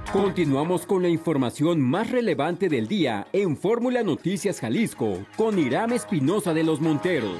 Continuamos con la información más relevante del día en Fórmula Noticias Jalisco con Iram Espinosa de los Monteros.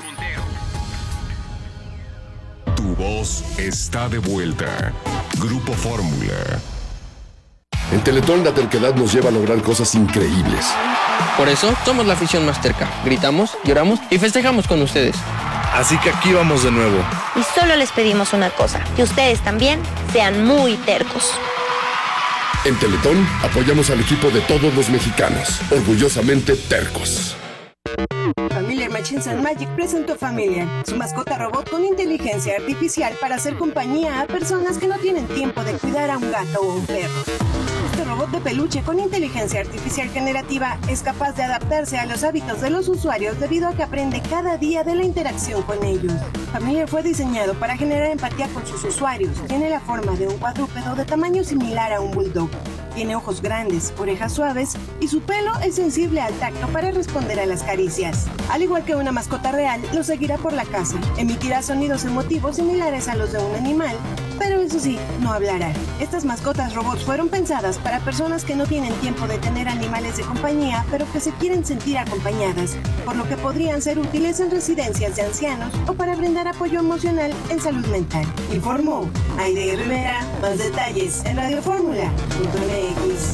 Tu voz está de vuelta. Grupo Fórmula. En Teletón la terquedad nos lleva a lograr cosas increíbles. Por eso somos la afición más terca. Gritamos, lloramos y festejamos con ustedes. Así que aquí vamos de nuevo. Y solo les pedimos una cosa, que ustedes también sean muy tercos. En Teletón apoyamos al equipo de todos los mexicanos, orgullosamente tercos. Familiar Machines and Magic presentó Familiar, su mascota robot con inteligencia artificial para hacer compañía a personas que no tienen tiempo de cuidar a un gato o un perro. Este robot de peluche con inteligencia artificial generativa es capaz de adaptarse a los hábitos de los usuarios debido a que aprende cada día de la interacción con ellos. Familiar fue diseñado para generar empatía con sus usuarios. Tiene la forma de un cuadrúpedo de tamaño similar a un bulldog. Tiene ojos grandes, orejas suaves y su pelo es sensible al tacto para responder a las caricias. Al igual que una mascota real, lo seguirá por la casa. Emitirá sonidos emotivos similares a los de un animal, pero eso sí, no hablará. Estas mascotas robots fueron pensadas para personas que no tienen tiempo de tener animales de compañía, pero que se quieren sentir acompañadas, por lo que podrían ser útiles en residencias de ancianos o para brindar apoyo emocional en salud mental. Informó Aide Rivera. Más detalles en radioformula.mx.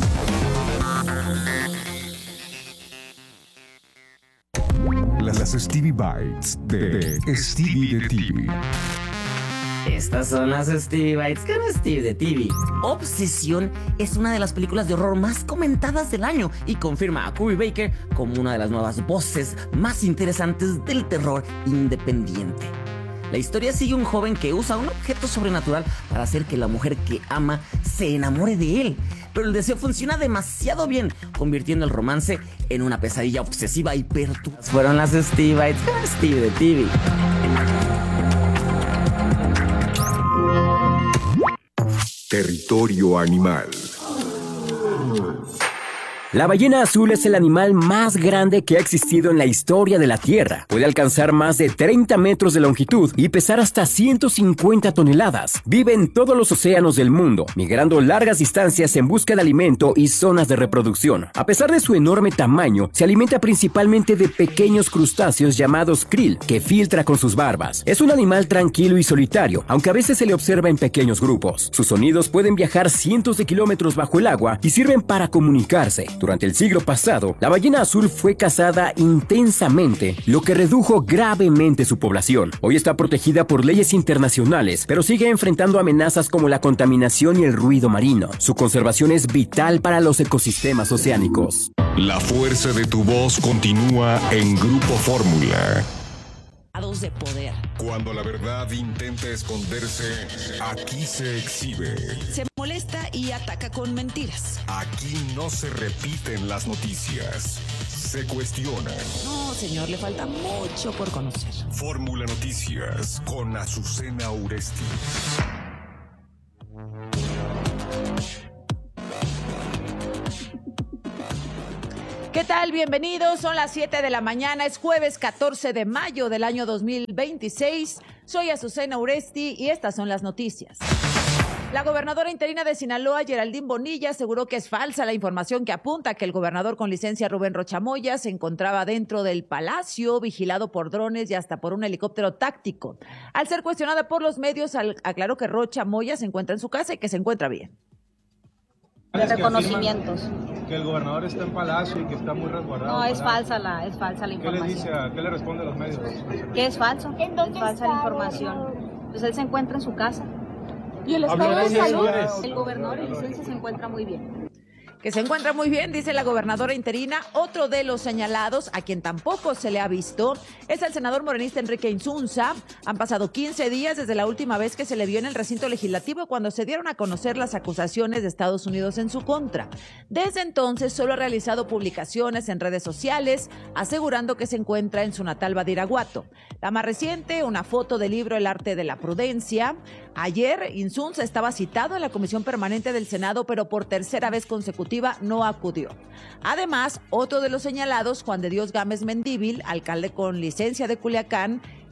Las Stevie Bites de Stevie de TV. Estas son las Stevie Bites con Steve de TV. Obsesión es una de las películas de horror más comentadas del año y confirma a Corey Baker como una de las nuevas voces más interesantes del terror independiente. La historia sigue un joven que usa un objeto sobrenatural para hacer que la mujer que ama se enamore de él. Pero el deseo funciona demasiado bien, convirtiendo el romance en una pesadilla obsesiva y perturbadora. Fueron las Stevie Bites con Steve de TV. Territorio animal. La ballena azul es el animal más grande que ha existido en la historia de la Tierra. Puede alcanzar más de 30 metros de longitud y pesar hasta 150 toneladas. Vive en todos los océanos del mundo, migrando largas distancias en busca de alimento y zonas de reproducción. A pesar de su enorme tamaño, se alimenta principalmente de pequeños crustáceos llamados krill, que filtra con sus barbas. Es un animal tranquilo y solitario, aunque a veces se le observa en pequeños grupos. Sus sonidos pueden viajar cientos de kilómetros bajo el agua y sirven para comunicarse. Durante el siglo pasado, la ballena azul fue cazada intensamente, lo que redujo gravemente su población. Hoy está protegida por leyes internacionales, pero sigue enfrentando amenazas como la contaminación y el ruido marino. Su conservación es vital para los ecosistemas oceánicos. La fuerza de tu voz continúa en Grupo Fórmula. De poder. Cuando la verdad intenta esconderse, aquí se exhibe. Se molesta y ataca con mentiras. Aquí no se repiten las noticias, se cuestionan. No, señor, le falta mucho por conocer. Fórmula Noticias con Azucena Uresti. ¿Qué tal? Bienvenidos, son las 7 de la mañana, es jueves 14 de mayo del año 2026. Soy Azucena Uresti y estas son las noticias. La gobernadora interina de Sinaloa, Geraldine Bonilla, aseguró que es falsa la información que apunta que el gobernador con licencia Rubén Rocha Moya se encontraba dentro del palacio, vigilado por drones y hasta por un helicóptero táctico. Al ser cuestionada por los medios, aclaró que Rocha Moya se encuentra en su casa y que se encuentra bien. Reconocimientos. Que el gobernador está en palacio y que está muy resguardado. No, es falsa la información. ¿Qué le responde a los medios? Que es falso, es falsa la información. Pues él se encuentra en su casa. ¿Y el estado de salud? El gobernador en licencia se encuentra muy bien. Que se encuentra muy bien, dice la gobernadora interina. Otro de los señalados, a quien tampoco se le ha visto, es el senador morenista Enrique Insunza. Han pasado 15 días desde la última vez que se le vio en el recinto legislativo cuando se dieron a conocer las acusaciones de Estados Unidos en su contra. Desde entonces solo ha realizado publicaciones en redes sociales asegurando que se encuentra en su natal Badiraguato. La más reciente, una foto del libro El arte de la prudencia. Ayer Insunza estaba citado en la Comisión Permanente del Senado, pero por tercera vez consecutiva no acudió. Además, otro de los señalados, Juan de Dios Gámez Mendívil, alcalde con licencia de Culiacán,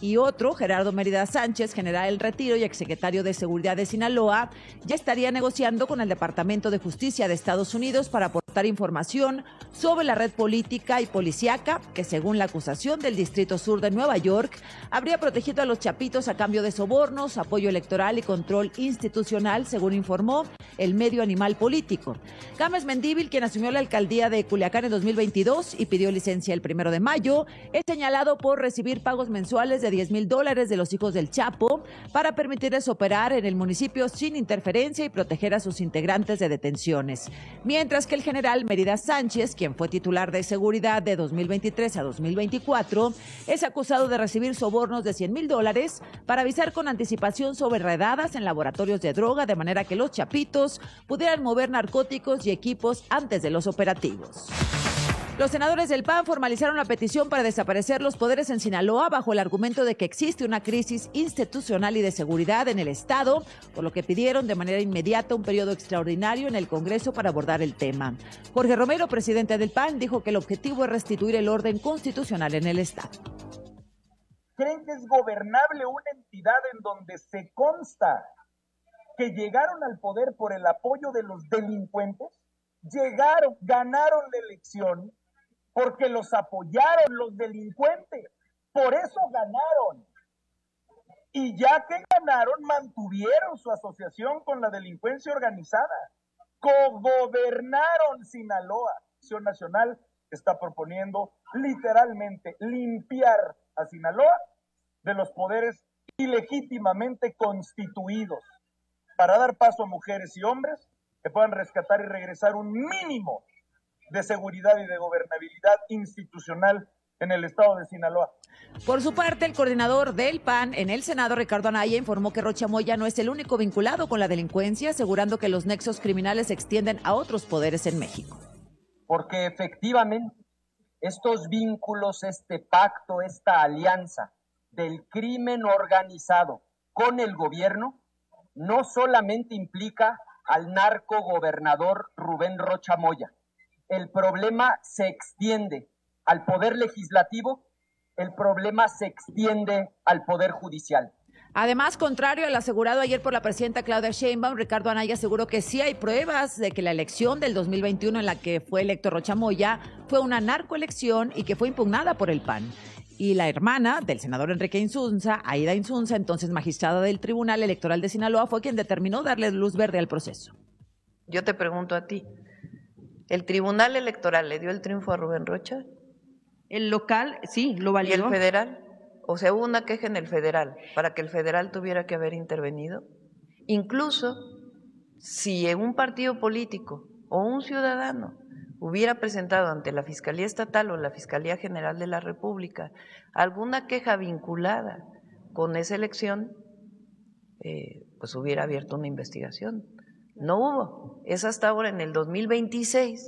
y otro, Gerardo Mérida Sánchez, general del retiro y exsecretario de Seguridad de Sinaloa, ya estaría negociando con el Departamento de Justicia de Estados Unidos para aportar información sobre la red política y policíaca que, según la acusación del Distrito Sur de Nueva York, habría protegido a los chapitos a cambio de sobornos, apoyo electoral y control institucional, según informó el medio Animal Político. Gámez Mendívil, quien asumió la alcaldía de Culiacán en 2022 y pidió licencia el 1 de mayo, es señalado por recibir pagos mensuales de $10,000 de los hijos del Chapo para permitirles operar en el municipio sin interferencia y proteger a sus integrantes de detenciones. Mientras que el general Mérida Sánchez, quien fue titular de seguridad de 2023 a 2024, es acusado de recibir sobornos de $100,000 para avisar con anticipación sobre redadas en laboratorios de droga, de manera que los chapitos pudieran mover narcóticos y equipos antes de los operativos. Los senadores del PAN formalizaron la petición para desaparecer los poderes en Sinaloa bajo el argumento de que existe una crisis institucional y de seguridad en el Estado, por lo que pidieron de manera inmediata un periodo extraordinario en el Congreso para abordar el tema. Jorge Romero, presidente del PAN, dijo que el objetivo es restituir el orden constitucional en el Estado. ¿Creen que es gobernable una entidad en donde se consta que llegaron al poder por el apoyo de los delincuentes? Ganaron la elección porque los apoyaron los delincuentes, por eso ganaron. Y ya que ganaron, mantuvieron su asociación con la delincuencia organizada, cogobernaron Sinaloa. La Acción Nacional está proponiendo literalmente limpiar a Sinaloa de los poderes ilegítimamente constituidos para dar paso a mujeres y hombres que puedan rescatar y regresar un mínimo de seguridad y de gobernabilidad institucional en el estado de Sinaloa. Por su parte, el coordinador del PAN en el Senado, Ricardo Anaya, informó que Rocha Moya no es el único vinculado con la delincuencia, asegurando que los nexos criminales se extienden a otros poderes en México. Porque efectivamente estos vínculos, este pacto, esta alianza del crimen organizado con el gobierno no solamente implica al narcogobernador Rubén Rocha Moya. El problema se extiende al poder legislativo, el problema se extiende al poder judicial. Además, contrario al asegurado ayer por la presidenta Claudia Sheinbaum, Ricardo Anaya aseguró que sí hay pruebas de que la elección del 2021 en la que fue electo Rocha Moya fue una narcoelección y que fue impugnada por el PAN. Y la hermana del senador Enrique Insunza, Aida Insunza, entonces magistrada del Tribunal Electoral de Sinaloa, fue quien determinó darle luz verde al proceso. Yo te pregunto a ti, ¿el Tribunal Electoral le dio el triunfo a Rubén Rocha? El local, sí, lo validó. ¿Y el federal? O sea, hubo una queja en el federal para que el federal tuviera que haber intervenido. Incluso si en un partido político o un ciudadano hubiera presentado ante la Fiscalía Estatal o la Fiscalía General de la República alguna queja vinculada con esa elección, pues hubiera abierto una investigación. No hubo. Es hasta ahora, en el 2026,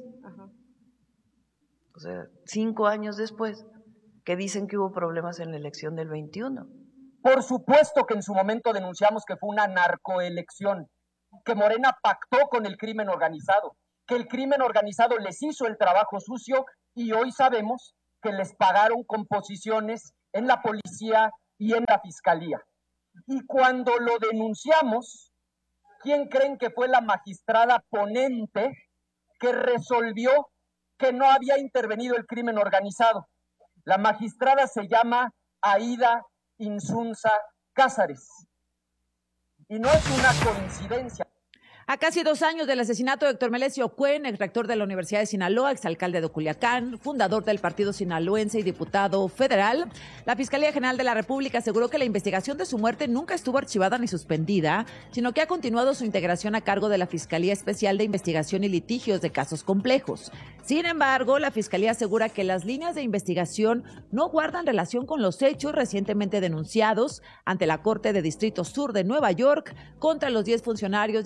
o sea, 5 años después, que dicen que hubo problemas en la elección del 21. Por supuesto que en su momento denunciamos que fue una narcoelección, que Morena pactó con el crimen organizado, que el crimen organizado les hizo el trabajo sucio y hoy sabemos que les pagaron con posiciones en la policía y en la fiscalía. Y cuando lo denunciamos, ¿quién creen que fue la magistrada ponente que resolvió que no había intervenido el crimen organizado? La magistrada se llama Aida Insunza Cázares. Y no es una coincidencia. A casi 2 años del asesinato de Héctor Melesio Cuen, ex rector de la Universidad de Sinaloa, exalcalde de Culiacán, fundador del Partido Sinaloense y diputado federal, la Fiscalía General de la República aseguró que la investigación de su muerte nunca estuvo archivada ni suspendida, sino que ha continuado su integración a cargo de la Fiscalía Especial de Investigación y Litigios de Casos Complejos. Sin embargo, la Fiscalía asegura que las líneas de investigación no guardan relación con los hechos recientemente denunciados ante la Corte de Distrito Sur de Nueva York contra los 10 funcionarios y exfuncionarios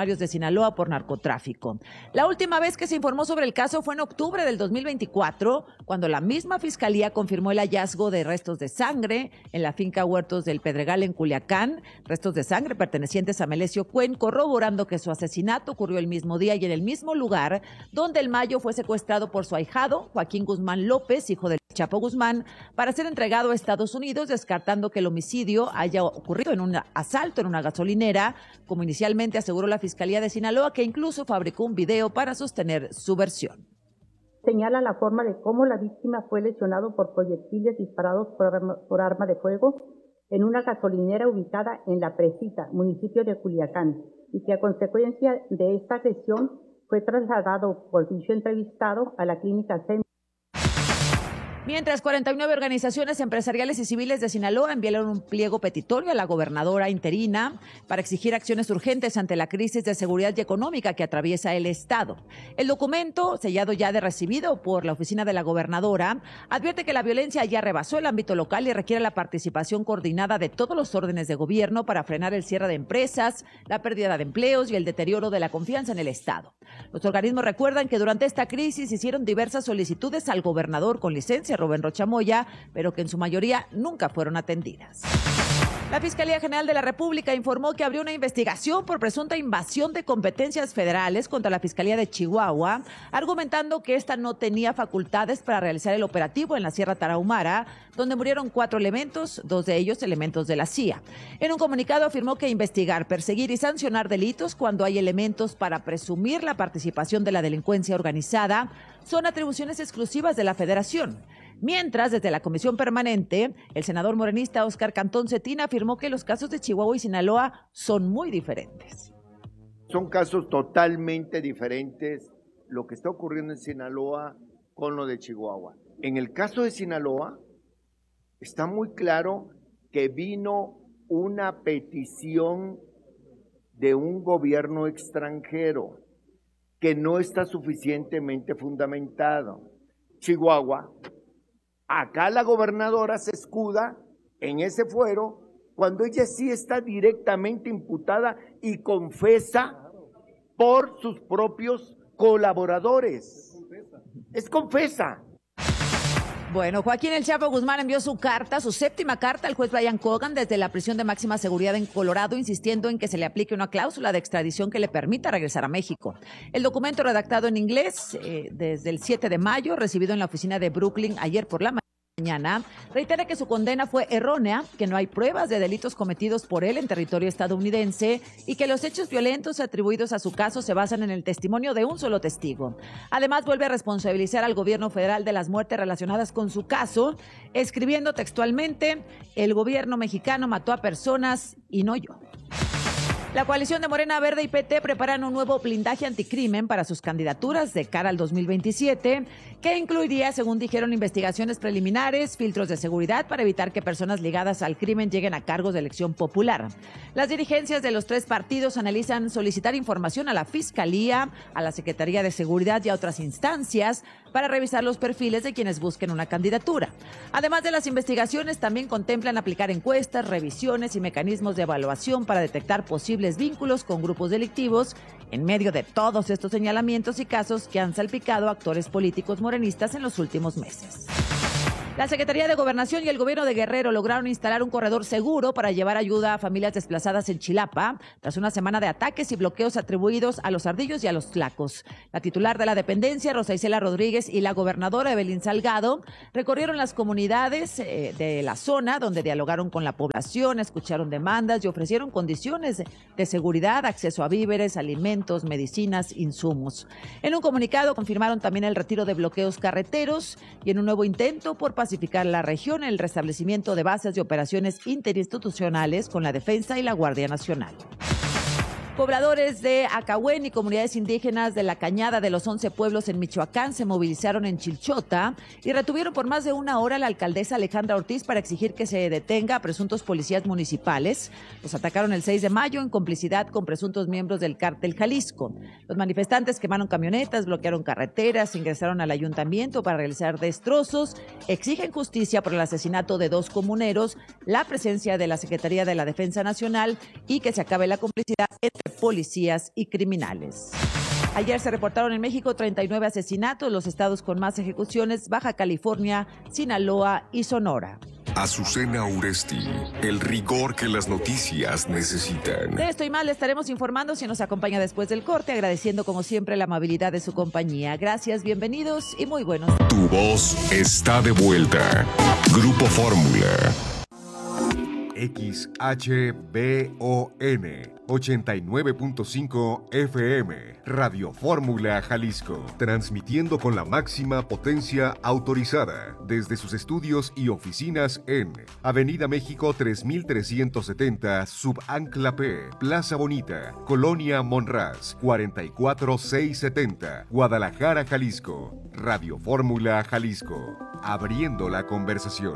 funcionarios de Sinaloa por narcotráfico. La última vez que se informó sobre el caso fue en octubre del 2024, cuando la misma fiscalía confirmó el hallazgo de restos de sangre en la finca Huertos del Pedregal en Culiacán, restos de sangre pertenecientes a Melesio Cuen, corroborando que su asesinato ocurrió el mismo día y en el mismo lugar donde el Mayo fue secuestrado por su ahijado, Joaquín Guzmán López, hijo del Chapo Guzmán, para ser entregado a Estados Unidos, descartando que el homicidio haya ocurrido en un asalto en una gasolinera, como inicialmente aseguró la Fiscalía de Sinaloa, que incluso fabricó un video para sostener su versión. Señala la forma de cómo la víctima fue lesionado por proyectiles disparados por arma de fuego en una gasolinera ubicada en La Presita, municipio de Culiacán, y que a consecuencia de esta agresión fue trasladado por dicho entrevistado a la clínica Centro. Mientras 49 organizaciones empresariales y civiles de Sinaloa enviaron un pliego petitorio a la gobernadora interina para exigir acciones urgentes ante la crisis de seguridad y económica que atraviesa el estado. El documento, sellado ya de recibido por la oficina de la gobernadora, advierte que la violencia ya rebasó el ámbito local y requiere la participación coordinada de todos los órdenes de gobierno para frenar el cierre de empresas, la pérdida de empleos y el deterioro de la confianza en el estado. Los organismos recuerdan que durante esta crisis hicieron diversas solicitudes al gobernador con licencia Rubén Rocha Moya, pero que en su mayoría nunca fueron atendidas. La Fiscalía General de la República informó que abrió una investigación por presunta invasión de competencias federales contra la Fiscalía de Chihuahua, argumentando que esta no tenía facultades para realizar el operativo en la Sierra Tarahumara, donde murieron 4 elementos, 2 de ellos elementos de la CIA. En un comunicado afirmó que investigar, perseguir y sancionar delitos cuando hay elementos para presumir la participación de la delincuencia organizada son atribuciones exclusivas de la Federación. Mientras, desde la Comisión Permanente, el senador morenista Óscar Cantón Cetina afirmó que los casos de Chihuahua y Sinaloa son muy diferentes. Son casos totalmente diferentes lo que está ocurriendo en Sinaloa con lo de Chihuahua. En el caso de Sinaloa, está muy claro que vino una petición de un gobierno extranjero que no está suficientemente fundamentado. Chihuahua, acá la gobernadora se escuda en ese fuero cuando ella sí está directamente imputada y confesa por sus propios colaboradores. Es confesa. Bueno, Joaquín El Chapo Guzmán envió su carta, su 7ª carta al juez Brian Cogan desde la prisión de máxima seguridad en Colorado, insistiendo en que se le aplique una cláusula de extradición que le permita regresar a México. El documento, redactado en inglés desde el 7 de mayo, recibido en la oficina de Brooklyn ayer por la mañana, reitera que su condena fue errónea, que no hay pruebas de delitos cometidos por él en territorio estadounidense y que los hechos violentos atribuidos a su caso se basan en el testimonio de un solo testigo. Además, vuelve a responsabilizar al gobierno federal de las muertes relacionadas con su caso, escribiendo textualmente: el gobierno mexicano mató a personas y no yo. La coalición de Morena, Verde y PT preparan un nuevo blindaje anticrimen para sus candidaturas de cara al 2027, que incluiría, según dijeron, investigaciones preliminares, filtros de seguridad para evitar que personas ligadas al crimen lleguen a cargos de elección popular. Las dirigencias de los 3 partidos analizan solicitar información a la Fiscalía, a la Secretaría de Seguridad y a otras instancias para revisar los perfiles de quienes busquen una candidatura. Además de las investigaciones, también contemplan aplicar encuestas, revisiones y mecanismos de evaluación para detectar posibles vínculos con grupos delictivos en medio de todos estos señalamientos y casos que han salpicado a actores políticos morenistas en los últimos meses. La Secretaría de Gobernación y el gobierno de Guerrero lograron instalar un corredor seguro para llevar ayuda a familias desplazadas en Chilapa, tras una semana de ataques y bloqueos atribuidos a los ardillos y a los tlacos. La titular de la dependencia, Rosa Isela Rodríguez, y la gobernadora Evelyn Salgado recorrieron las comunidades de la zona, donde dialogaron con la población, escucharon demandas y ofrecieron condiciones de seguridad, acceso a víveres, alimentos, medicinas, insumos. En un comunicado confirmaron también el retiro de bloqueos carreteros y en un nuevo intento por pacificar la región, el restablecimiento de bases de operaciones interinstitucionales con la Defensa y la Guardia Nacional. Pobladores de Acahuén y comunidades indígenas de la Cañada de los 11 pueblos en Michoacán se movilizaron en Chilchota y retuvieron por más de una hora a la alcaldesa Alejandra Ortiz para exigir que se detenga a presuntos policías municipales. Los atacaron el 6 de mayo en complicidad con presuntos miembros del Cártel Jalisco. Los manifestantes quemaron camionetas, bloquearon carreteras, ingresaron al ayuntamiento para realizar destrozos, exigen justicia por el asesinato de 2 comuneros, la presencia de la Secretaría de la Defensa Nacional y que se acabe la complicidad entre policías y criminales. Ayer se reportaron en México 39 asesinatos, los estados con más ejecuciones: Baja California, Sinaloa y Sonora. Azucena Uresti, el rigor que las noticias necesitan. De esto y más le estaremos informando si nos acompaña después del corte, agradeciendo como siempre la amabilidad de su compañía. Gracias, bienvenidos y muy buenos. Tu voz está de vuelta. Grupo Fórmula. XHBON 89.5 FM, Radio Fórmula Jalisco, transmitiendo con la máxima potencia autorizada desde sus estudios y oficinas en Avenida México 3370, Subancla P, Plaza Bonita, Colonia Monraz, 44670, Guadalajara, Jalisco. Radio Fórmula Jalisco, abriendo la conversación.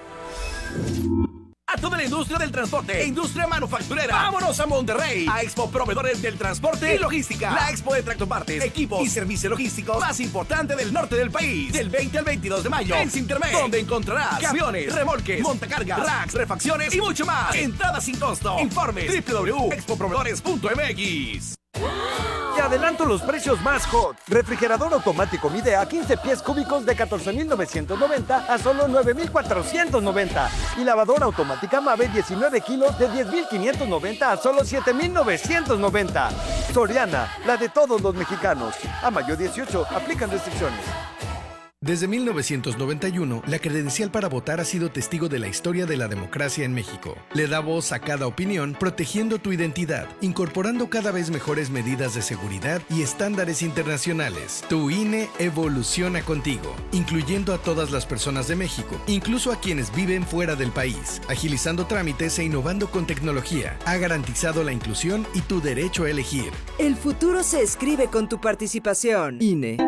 A toda la industria del transporte e industria manufacturera, vámonos a Monterrey, a Expo Proveedores del Transporte y Logística, la expo de tractopartes, equipos y servicios logísticos más importante del norte del país, del 20 al 22 de mayo, en Sintermex, donde encontrarás camiones, remolques, montacargas, racks, refacciones y mucho más. Entrada sin costo. Informes www.expoproveedores.mx. Te adelanto los precios más hot. Refrigerador automático Midea 15 pies cúbicos de 14,990 a solo 9,490. Y lavadora automática Mave 19 kilos de 10,590 a solo 7,990. Soriana, la de todos los mexicanos. A mayo 18, aplican restricciones. Desde 1991, la credencial para votar ha sido testigo de la historia de la democracia en México. Le da voz a cada opinión, protegiendo tu identidad, incorporando cada vez mejores medidas de seguridad y estándares internacionales. Tu INE evoluciona contigo, incluyendo a todas las personas de México, incluso a quienes viven fuera del país, agilizando trámites e innovando con tecnología. Ha garantizado la inclusión y tu derecho a elegir. El futuro se escribe con tu participación. INE.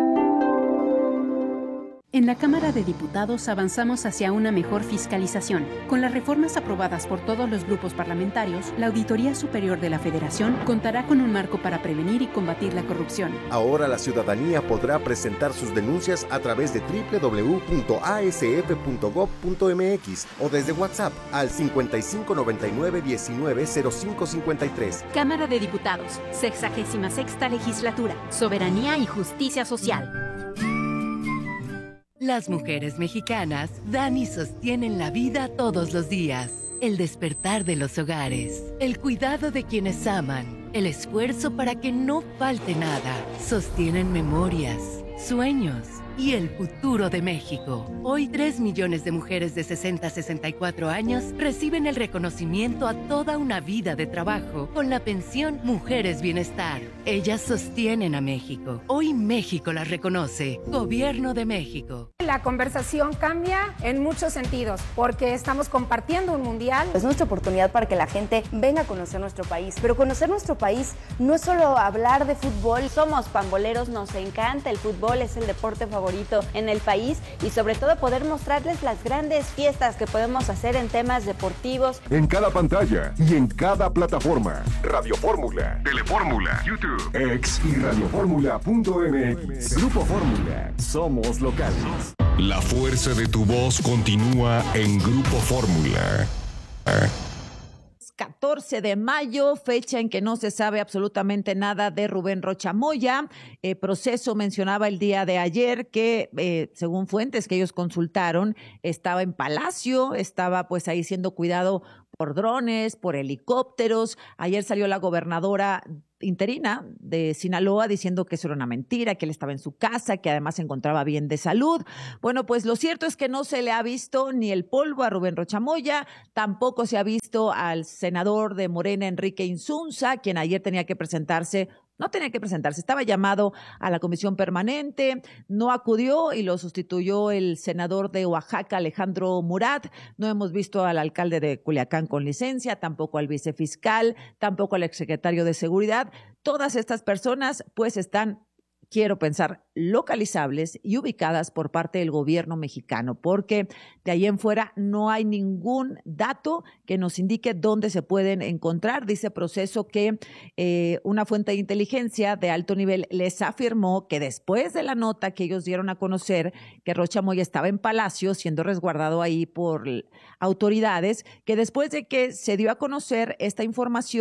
En la Cámara de Diputados avanzamos hacia una mejor fiscalización. Con las reformas aprobadas por todos los grupos parlamentarios, la Auditoría Superior de la Federación contará con un marco para prevenir y combatir la corrupción. Ahora la ciudadanía podrá presentar sus denuncias a través de www.asf.gov.mx o desde WhatsApp al 5599190553. Cámara de Diputados, 66ª Legislatura, Soberanía y Justicia Social. Las mujeres mexicanas dan y sostienen la vida todos los días. El despertar de los hogares, el cuidado de quienes aman, el esfuerzo para que no falte nada. Sostienen memorias, sueños y el futuro de México. Hoy 3 millones de mujeres de 60 a 64 años reciben el reconocimiento a toda una vida de trabajo con la pensión Mujeres Bienestar. Ellas sostienen a México. Hoy México las reconoce. Gobierno de México. La conversación cambia en muchos sentidos porque estamos compartiendo un mundial. Es nuestra oportunidad para que la gente venga a conocer nuestro país. Pero conocer nuestro país no es solo hablar de fútbol. Somos pamboleros, nos encanta el fútbol, es el deporte favorito en el país y sobre todo poder mostrarles las grandes fiestas que podemos hacer en temas deportivos. En cada pantalla y en cada plataforma. Radio Fórmula, Telefórmula, YouTube, X y radiofórmula.mx. Grupo Fórmula. Somos locales. La fuerza de tu voz continúa en Grupo Fórmula. 14 de mayo, fecha en que no se sabe absolutamente nada de Rubén Rocha Moya. Proceso mencionaba el día de ayer que, según fuentes que ellos consultaron, estaba en Palacio, estaba pues ahí siendo cuidado por drones, por helicópteros. Ayer salió la gobernadora interina de Sinaloa diciendo que eso era una mentira, que él estaba en su casa, que además se encontraba bien de salud. Bueno, pues lo cierto es que no se le ha visto ni el polvo a Rubén Rocha Moya, tampoco se ha visto al senador de Morena, Enrique Insunza, quien ayer tenía que presentarse. No tenía que presentarse, estaba llamado a la comisión permanente, no acudió y lo sustituyó el senador de Oaxaca, Alejandro Murat. No hemos visto al alcalde de Culiacán con licencia, tampoco al vicefiscal, tampoco al exsecretario de Seguridad. Todas estas personas pues están, quiero pensar, localizables y ubicadas por parte del gobierno mexicano, porque de ahí en fuera no hay ningún dato que nos indique dónde se pueden encontrar. Dice Proceso que una fuente de inteligencia de alto nivel les afirmó que después de la nota que ellos dieron a conocer que Rocha Moya estaba en Palacio siendo resguardado ahí por autoridades, que después de que se dio a conocer esta información,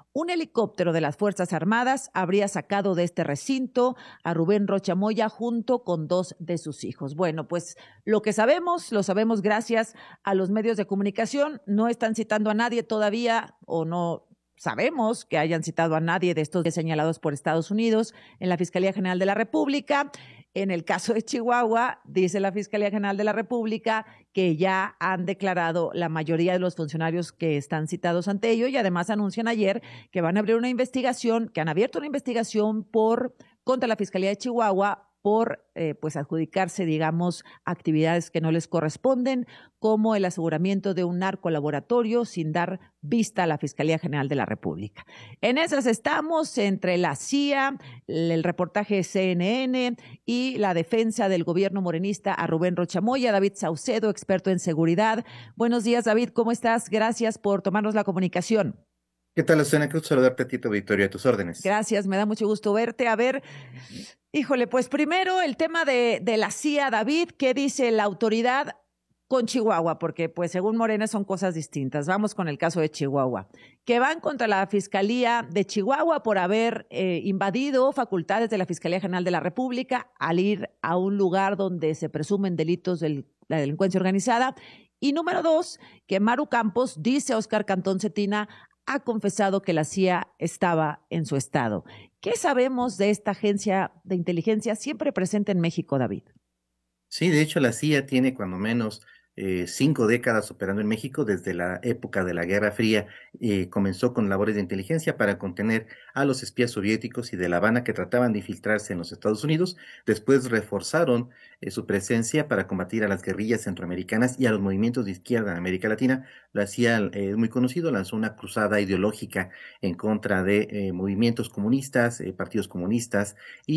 Un helicóptero de las Fuerzas Armadas habría sacado de este recinto a Rubén Rocha Moya junto con 2 de sus hijos. Bueno, pues lo que sabemos, lo sabemos gracias a los medios de comunicación. No están citando a nadie todavía, o no sabemos que hayan citado a nadie de estos señalados por Estados Unidos en la Fiscalía General de la República. En el caso de Chihuahua, dice la Fiscalía General de la República que ya han declarado la mayoría de los funcionarios que están citados ante ello, y además anuncian ayer que van a abrir una investigación, que han abierto una investigación contra la Fiscalía de Chihuahua por pues adjudicarse, digamos, actividades que no les corresponden, como el aseguramiento de un narcolaboratorio sin dar vista a la Fiscalía General de la República. En esas estamos, entre la CIA, el reportaje de CNN y la defensa del gobierno morenista a Rubén Rocha Moya. David Saucedo, experto en seguridad. Buenos días, David, ¿cómo estás? Gracias por tomarnos la comunicación. ¿Qué tal, Susana? Cruz, saludarte a ti, tu auditorio, a tus órdenes. Gracias, me da mucho gusto verte. A ver, híjole, pues primero el tema de la CIA, David, ¿qué dice la autoridad con Chihuahua? Porque pues según Morena son cosas distintas. Vamos con el caso de Chihuahua, que van contra la Fiscalía de Chihuahua por haber invadido facultades de la Fiscalía General de la República al ir a un lugar donde se presumen delitos de la delincuencia organizada. Y número 2, que Maru Campos, dice Óscar Cantón Cetina, ha confesado que la CIA estaba en su estado. ¿Qué sabemos de esta agencia de inteligencia siempre presente en México, David? Sí, de hecho la CIA tiene cuando menos 5 décadas operando en México. Desde la época de la Guerra Fría comenzó con labores de inteligencia para contener a los espías soviéticos y de La Habana que trataban de infiltrarse en los Estados Unidos. Después reforzaron su presencia para combatir a las guerrillas centroamericanas y a los movimientos de izquierda en América Latina. La CIA es muy conocido, lanzó una cruzada ideológica en contra de movimientos comunistas, partidos comunistas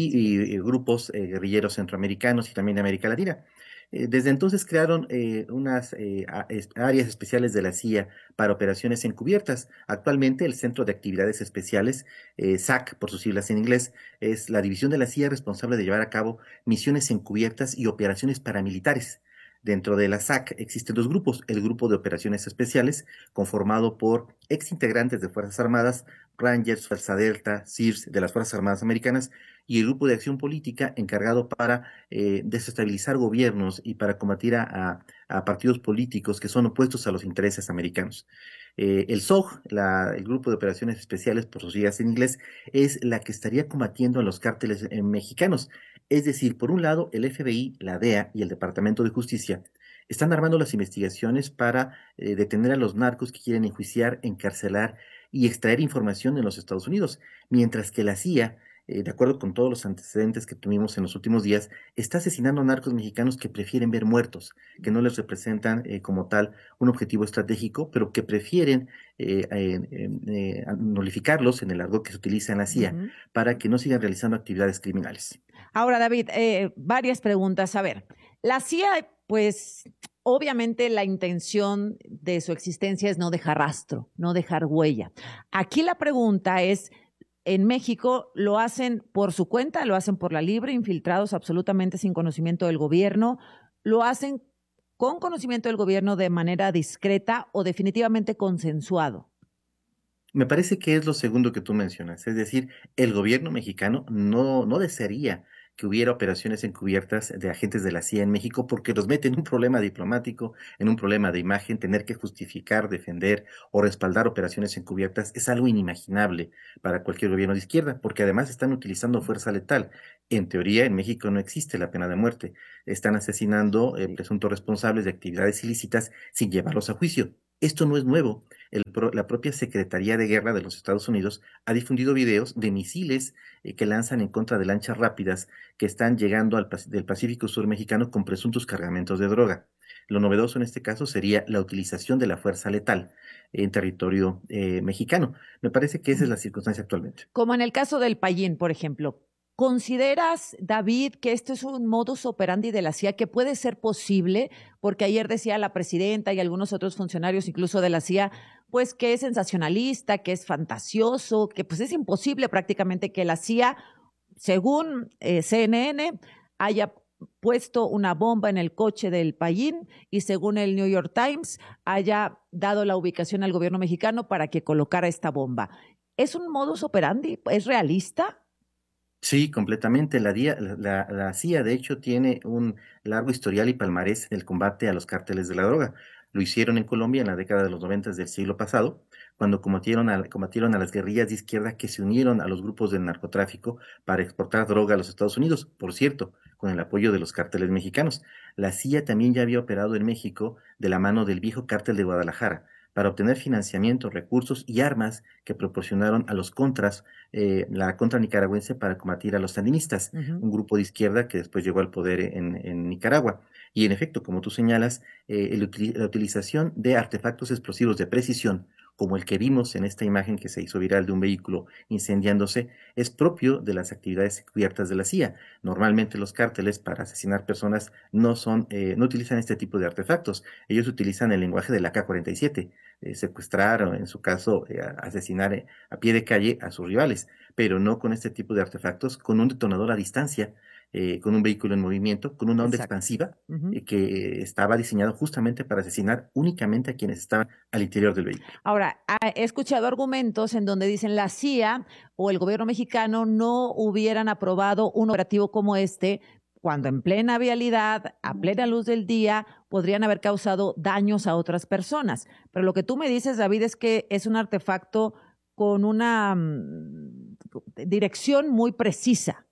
y grupos guerrilleros centroamericanos y también de América Latina. Desde entonces crearon unas áreas especiales de la CIA para operaciones encubiertas. Actualmente el Centro de Actividades Especiales, SAC por sus siglas en inglés, es la división de la CIA responsable de llevar a cabo misiones encubiertas y operaciones paramilitares. Dentro de la SAC existen 2 grupos: el Grupo de Operaciones Especiales, conformado por exintegrantes de Fuerzas Armadas, Rangers, Fuerza Delta, SEALs de las Fuerzas Armadas Americanas, y el Grupo de Acción Política, encargado para desestabilizar gobiernos y para combatir a partidos políticos que son opuestos a los intereses americanos. El SOG, el Grupo de Operaciones Especiales, por sus siglas en inglés, es la que estaría combatiendo a los cárteles mexicanos. Es decir, por un lado, el FBI, la DEA y el Departamento de Justicia están armando las investigaciones para detener a los narcos que quieren enjuiciar, encarcelar y extraer información en los Estados Unidos, mientras que la CIA, de acuerdo con todos los antecedentes que tuvimos en los últimos días, está asesinando a narcos mexicanos que prefieren ver muertos, que no les representan como tal un objetivo estratégico, pero que prefieren nulificarlos, en el argot que se utiliza en la CIA, para que no sigan realizando actividades criminales. Ahora, David, varias preguntas. A ver, la CIA, pues obviamente la intención de su existencia es no dejar rastro, no dejar huella. Aquí la pregunta es, en México lo hacen por su cuenta, lo hacen por la libre, infiltrados absolutamente sin conocimiento del gobierno, lo hacen con conocimiento del gobierno de manera discreta o definitivamente consensuado. Me parece que es lo segundo que tú mencionas, es decir, el gobierno mexicano no desearía que hubiera operaciones encubiertas de agentes de la CIA en México, porque los mete en un problema diplomático, en un problema de imagen. Tener que justificar, defender o respaldar operaciones encubiertas es algo inimaginable para cualquier gobierno de izquierda, porque además están utilizando fuerza letal. En teoría, en México no existe la pena de muerte. Están asesinando presuntos responsables de actividades ilícitas sin llevarlos a juicio. Esto no es nuevo. La propia Secretaría de Guerra de los Estados Unidos ha difundido videos de misiles que lanzan en contra de lanchas rápidas que están llegando del Pacífico Sur mexicano con presuntos cargamentos de droga. Lo novedoso en este caso sería la utilización de la fuerza letal en territorio mexicano. Me parece que esa es la circunstancia actualmente. Como en el caso del Payín, por ejemplo. ¿Consideras, David, que esto es un modus operandi de la CIA que puede ser posible? Porque ayer decía la presidenta y algunos otros funcionarios, incluso de la CIA, pues que es sensacionalista, que es fantasioso, que pues es imposible prácticamente que la CIA, según CNN, haya puesto una bomba en el coche del Payín y según el New York Times haya dado la ubicación al gobierno mexicano para que colocara esta bomba. ¿Es un modus operandi? ¿Es realista? Sí, completamente. La CIA, de hecho, tiene un largo historial y palmarés en el combate a los cárteles de la droga. Lo hicieron en Colombia en la década de los 90 del siglo pasado, cuando combatieron a las guerrillas de izquierda que se unieron a los grupos del narcotráfico para exportar droga a los Estados Unidos, por cierto, con el apoyo de los cárteles mexicanos. La CIA también ya había operado en México de la mano del viejo cártel de Guadalajara para obtener financiamiento, recursos y armas que proporcionaron a los contras, la contra nicaragüense para combatir a los sandinistas, un grupo de izquierda que después llegó al poder en Nicaragua. Y en efecto, como tú señalas, la utilización de artefactos explosivos de precisión, como el que vimos en esta imagen que se hizo viral de un vehículo incendiándose, es propio de las actividades encubiertas de la CIA. Normalmente los cárteles para asesinar personas no utilizan este tipo de artefactos. Ellos utilizan el lenguaje del AK-47, secuestrar o en su caso asesinar a pie de calle a sus rivales, pero no con este tipo de artefactos, con un detonador a distancia, con un vehículo en movimiento, con una onda expansiva que estaba diseñado justamente para asesinar únicamente a quienes estaban al interior del vehículo. Ahora, he escuchado argumentos en donde dicen la CIA o el gobierno mexicano no hubieran aprobado un operativo como este cuando en plena vialidad, a plena luz del día, podrían haber causado daños a otras personas. Pero lo que tú me dices, David, es que es un artefacto con una dirección muy precisa.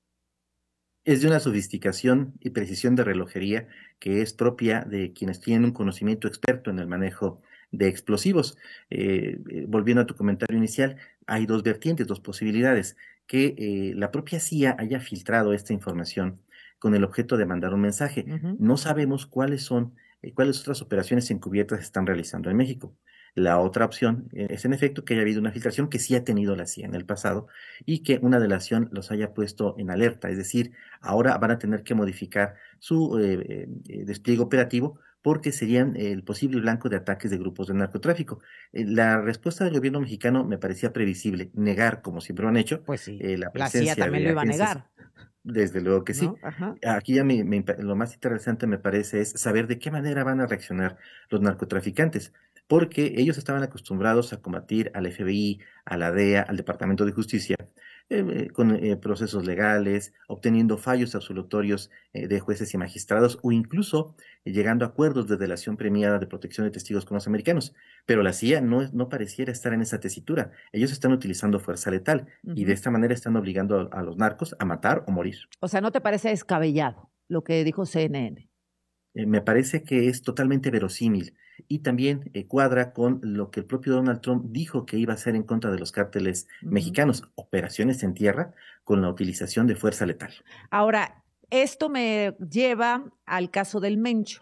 Es de una sofisticación y precisión de relojería que es propia de quienes tienen un conocimiento experto en el manejo de explosivos. Volviendo a tu comentario inicial, hay dos vertientes, dos posibilidades. Que la propia CIA haya filtrado esta información con el objeto de mandar un mensaje. No sabemos cuáles otras operaciones encubiertas se están realizando en México. La otra opción es en efecto que haya habido una filtración que sí ha tenido la CIA en el pasado y que una delación los haya puesto en alerta, es decir, ahora van a tener que modificar su despliegue operativo porque serían el posible blanco de ataques de grupos de narcotráfico. La respuesta del gobierno mexicano me parecía previsible, negar, como siempre lo han hecho, pues sí, la CIA presencia también lo iba a negar. Desde luego que sí. ¿No? Ajá. Aquí ya lo más interesante me parece es saber de qué manera van a reaccionar los narcotraficantes, porque ellos estaban acostumbrados a combatir al FBI, a la DEA, al Departamento de Justicia, con procesos legales, obteniendo fallos absolutorios de jueces y magistrados o incluso llegando a acuerdos de delación premiada de protección de testigos con los americanos. Pero la CIA no pareciera estar en esa tesitura. Ellos están utilizando fuerza letal y de esta manera están obligando a los narcos a matar o morir. O sea, ¿no te parece descabellado lo que dijo CNN? Me parece que es totalmente verosímil y también cuadra con lo que el propio Donald Trump dijo que iba a hacer en contra de los cárteles mexicanos, operaciones en tierra con la utilización de fuerza letal. Ahora, esto me lleva al caso del Mencho.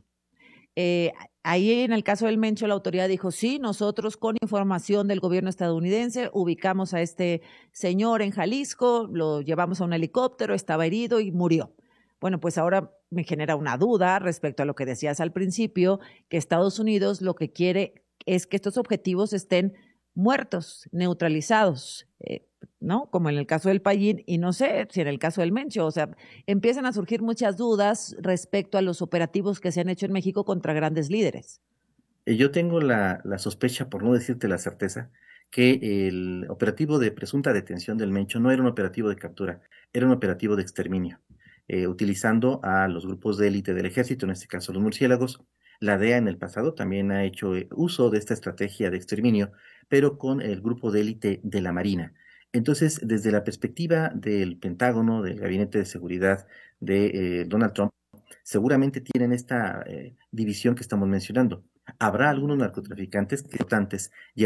Ahí en el caso del Mencho la autoridad dijo, sí, nosotros con información del gobierno estadounidense ubicamos a este señor en Jalisco, lo llevamos a un helicóptero, estaba herido y murió. Bueno, pues ahora me genera una duda respecto a lo que decías al principio, que Estados Unidos lo que quiere es que estos objetivos estén muertos, neutralizados, ¿no? Como en el caso del Payín y no sé si en el caso del Mencho. O sea, empiezan a surgir muchas dudas respecto a los operativos que se han hecho en México contra grandes líderes. Yo tengo la sospecha, por no decirte la certeza, que el operativo de presunta detención del Mencho no era un operativo de captura, era un operativo de exterminio. Utilizando a los grupos de élite del ejército, en este caso los murciélagos. La DEA en el pasado también ha hecho uso de esta estrategia de exterminio, pero con el grupo de élite de la Marina. Entonces, desde la perspectiva del Pentágono, del Gabinete de Seguridad de Donald Trump, seguramente tienen esta división que estamos mencionando. Habrá algunos narcotraficantes que